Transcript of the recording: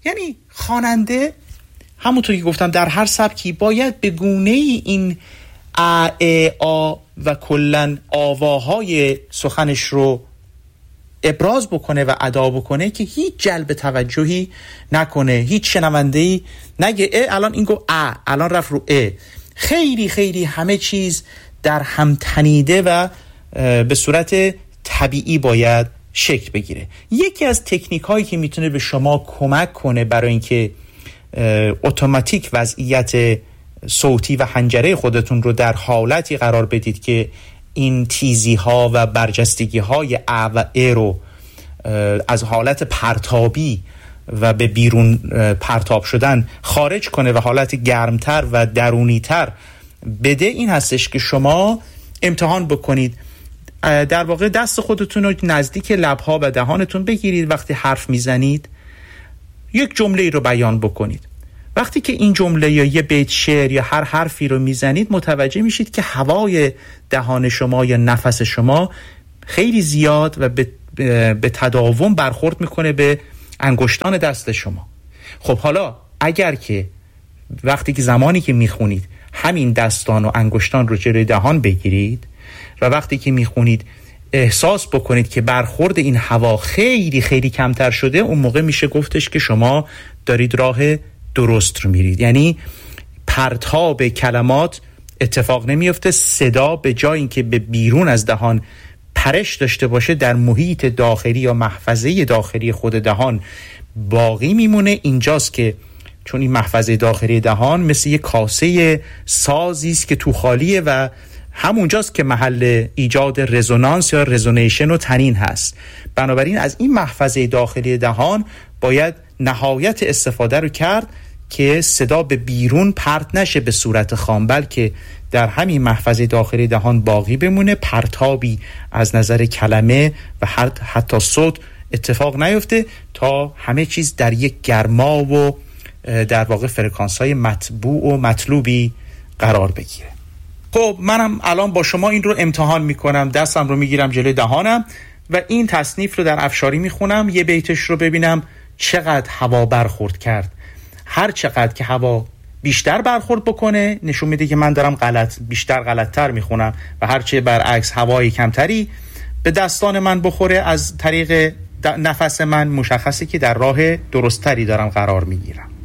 یعنی خواننده همونطور که گفتم در هر سبکی باید به گونه‌ای این آ و کلن آواهای سخنش رو ابراز بکنه و ادا بکنه که هیچ جلب توجهی نکنه، هیچ شنونده‌ای نگه الان این گفت الان رفت رو خیلی خیلی همه چیز در هم تنیده و به صورت طبیعی باید شکل بگیره. یکی از تکنیک هایی که میتونه به شما کمک کنه برای اینکه اتوماتیک وضعیت صوتی و حنجره خودتون رو در حالتی قرار بدید که این تیزی ها و برجستگی های و رو از حالت پرتابی و به بیرون پرتاب شدن خارج کنه و حالت گرمتر و درونیتر بده، این هستش که شما امتحان بکنید. در واقع دست خودتون رو نزدیک لبها و دهانتون بگیرید، وقتی حرف میزنید یک جمله رو بیان بکنید. وقتی که این جمله یا یه بیت شعر یا هر حرفی رو میزنید متوجه میشید که هوای دهان شما یا نفس شما خیلی زیاد و به تداوم برخورد میکنه به انگشتان دست شما. خب حالا اگر که وقتی که زمانی که میخونید همین دستان و انگشتان رو جلوی دهان بگیرید و وقتی که میخونید احساس بکنید که برخورد این هوا خیلی خیلی کمتر شده، اون موقع میشه گفتش که شما دارید راه درست رو میرید. یعنی پرتاب کلمات اتفاق نمیفته، صدا به جای اینکه به بیرون از دهان پرش داشته باشه در محیط داخلی یا محفظه داخلی خود دهان باقی میمونه. اینجاست که چون این محفظه داخلی دهان مثل یک کاسه سازی است که تو خالیه و همونجاست که محل ایجاد رزونانس یا رزونیشن و تنین هست. بنابراین از این محفظه داخلی دهان باید نهایت استفاده رو کرد که صدا به بیرون پرت نشه به صورت خام، بلکه در همین محفظه داخلی دهان باقی بمونه، پرتابی از نظر کلمه و حتی صوت اتفاق نیفته تا همه چیز در یک گرما و در واقع فرکانس‌های مطبوع و مطلوبی قرار بگیره. خب منم الان با شما این رو امتحان میکنم، دستم رو میگیرم جلوی دهانم و این تصنیف رو در افشاری میخونم، یه بیتش رو ببینم چقدر هوا برخورد کرد. هر چقدر که هوا بیشتر برخورد بکنه نشون میده که من دارم بیشتر غلطتر میخونم و هرچه برعکس هوای کمتری به دستان من بخوره از طریق نفس من مشخصه که در راه درستری دارم قرار میگیرم.